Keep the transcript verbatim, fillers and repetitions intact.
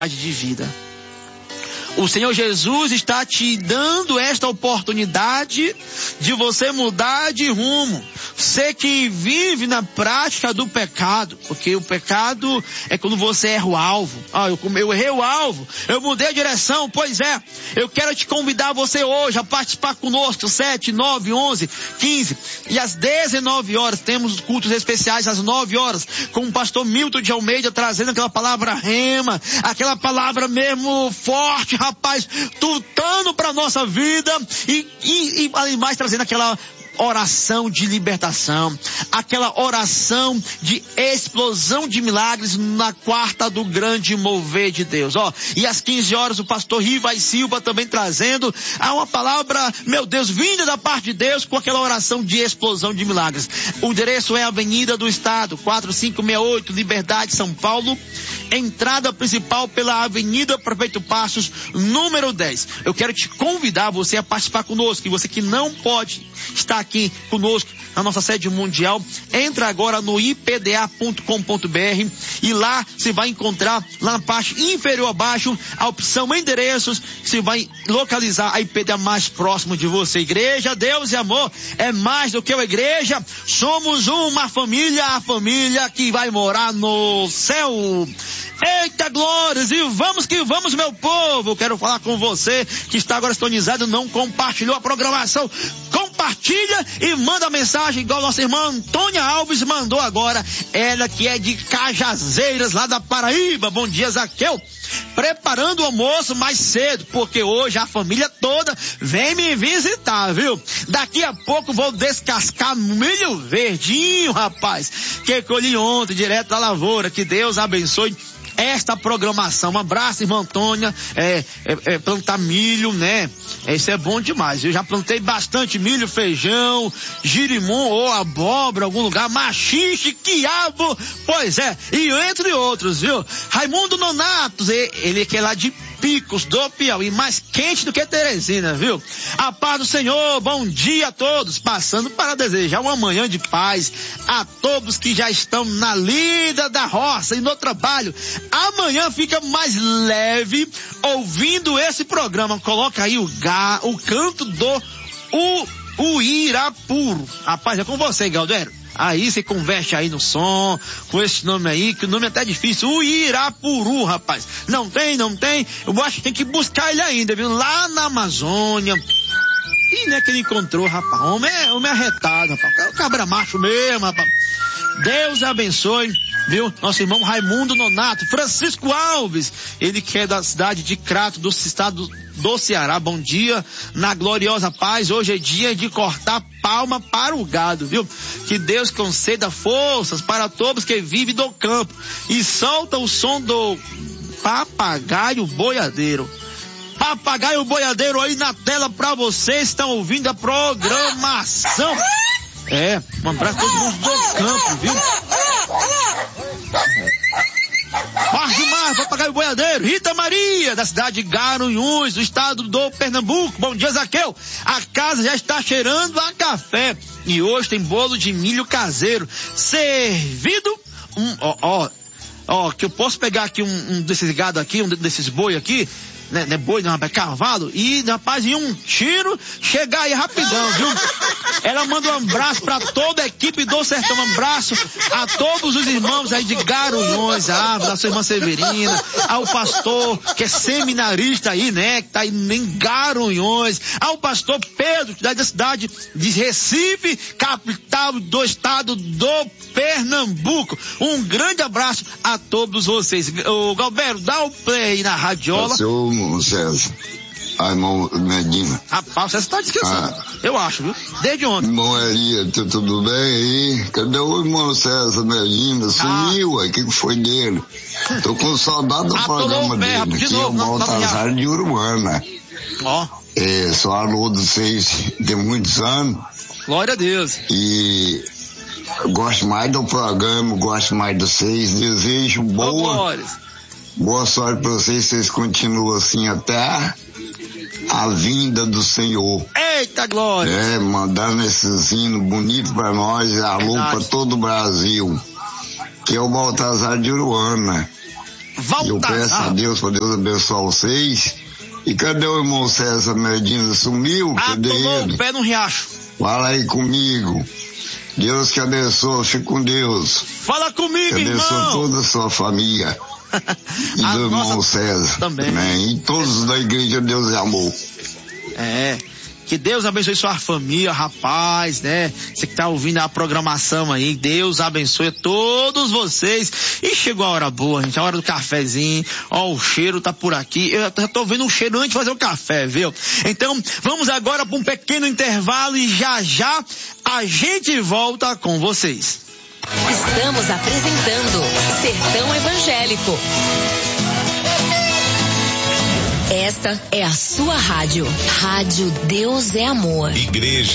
de vida. O Senhor Jesus está te dando esta oportunidade de você mudar de rumo. Você que vive na prática do pecado, porque o pecado é quando você erra o alvo. Ah, eu, eu errei o alvo, eu mudei a direção. Pois é, eu quero te convidar você hoje a participar conosco, sete, nove, onze, quinze e às dezenove horas temos cultos especiais às nove horas, com o pastor Milton de Almeida trazendo aquela palavra rema, aquela palavra mesmo forte, rapaz, tutando para nossa vida e, e, e além mais trazendo aquela oração de libertação, aquela oração de explosão de milagres na quarta do grande mover de Deus, ó. E às quinze horas o pastor Rivai Silva também trazendo a uma palavra, meu Deus, vinda da parte de Deus com aquela oração de explosão de milagres. O endereço é Avenida do Estado, quatro cinco seis oito, Liberdade, São Paulo, entrada principal pela Avenida Prefeito Passos, número dez. Eu quero te convidar você a participar conosco, e você que não pode estar aqui conosco na nossa sede mundial, entra agora no i p d a ponto com ponto b r e lá você vai encontrar, lá na parte inferior abaixo, a opção endereços. Você vai localizar a I P D A mais próximo de você. Igreja Deus e Amor é mais do que uma igreja, somos uma família, a família que vai morar no céu. Eita glórias, e vamos que vamos, meu povo. Quero falar com você que está agora sintonizado, não compartilhou a programação. Compartilha e manda mensagem igual nossa irmã Antônia Alves mandou agora, ela que é de Cajazeiras, lá da Paraíba. Bom dia, Zaqueu. Preparando o almoço mais cedo, porque hoje a família toda vem me visitar, viu? Daqui a pouco vou descascar milho verdinho, rapaz, que colhi ontem direto da lavoura. Que Deus abençoe esta programação. Um abraço, irmã Antônia. É, é, é plantar milho, né? Isso é bom demais. Eu já plantei bastante milho, feijão, girimum ou abóbora, algum lugar, machixe, quiabo, pois é, e entre outros, viu? Raimundo Nonatos, ele que é lá de Picos do Piauí, mais quente do que Teresina, viu? A paz do Senhor, bom dia a todos, passando para desejar uma manhã de paz a todos que já estão na lida da roça e no trabalho. Amanhã fica mais leve ouvindo esse programa. Coloca aí o Gá, o canto do o, o Irapuru. Rapaz, é com você, Galdério. Aí você converte aí no som, com esse nome aí, que o nome é até difícil, o Irapuru, rapaz. Não tem, não tem, eu acho que tem que buscar ele ainda, viu? Lá na Amazônia. E não é que ele encontrou, rapaz, homem é, homem é arretado, rapaz, é o cabra macho mesmo, rapaz. Deus abençoe, viu? Nosso irmão Raimundo Nonato, Francisco Alves, ele que é da cidade de Crato, do estado do Ceará. Bom dia, na gloriosa paz. Hoje é dia de cortar palma para o gado, viu? Que Deus conceda forças para todos que vivem do campo. E solta o som do papagaio boiadeiro. Papagaio boiadeiro aí na tela para vocês, estão ouvindo a programação. É, um abraço a todo mundo do campo, viu? Marge Mar, papagaio boiadeiro. Rita Maria, da cidade de Garanhuns, do estado do Pernambuco. Bom dia, Zaqueu. A casa já está cheirando a café. E hoje tem bolo de milho caseiro. Servido, um, ó, ó, ó, que eu posso pegar aqui um, um desses gado aqui, um desses boi aqui, né, não é boi, não, é cavalo, e, rapaz, em um tiro, chegar aí rapidão, viu? Ela manda um abraço pra toda a equipe do Sertão, um abraço a todos os irmãos aí de Garanhuns, a da sua irmã Severina, ao pastor, que é seminarista aí, né, que tá aí em Garanhuns, ao pastor Pedro, que é da cidade de Recife, capital do estado do Pernambuco. Um grande abraço a todos vocês. O Galberto, dá o play na radiola. César, a irmão Medina. Rapaz, você tá descansando, ah, eu acho, viu? Desde ontem. Irmão Maria, tudo bem aí? Cadê o irmão César Medina? Sumiu, ah. O que foi dele? Tô com saudade do programa pé, dele, de que novo, é o Baltazar de Uruguana. Ó. É, sou aluno de vocês de muitos anos. Glória a Deus. E gosto mais do programa, gosto mais de vocês, desejo boa... Oh, boa sorte para vocês, vocês continuam assim até a vinda do Senhor. Eita glória! É, mandando esses hinos bonitos para nós, alô para todo o Brasil, que é o Baltazar de Uruana. Eu peço a Deus para Deus abençoar vocês. E cadê o irmão César Medina? Sumiu? Ah, cadê tomou ele? o pé no riacho. Fala aí comigo. Deus te abençoe, fique com Deus. Fala comigo, que irmão. Abençoe toda a sua família. E do irmão César. Também. Né? E todos da igreja Deus é amor. É. Que Deus abençoe sua família, rapaz, né? Você que tá ouvindo a programação aí, Deus abençoe todos vocês. E chegou a hora boa, gente, a hora do cafezinho. Ó, o cheiro tá por aqui. Eu já tô vendo um cheiro antes de fazer o café, viu? Então, vamos agora para um pequeno intervalo e já já a gente volta com vocês. Estamos apresentando Sertão Evangélico. Esta é a sua rádio. Rádio Deus é Amor. Igreja